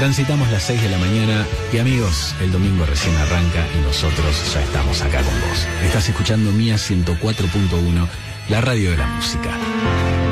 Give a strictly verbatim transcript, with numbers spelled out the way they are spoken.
Transitamos las seis de la mañana y amigos, el domingo recién arranca y nosotros ya estamos acá con vos. Estás escuchando Mía ciento cuatro punto uno, la radio de la música.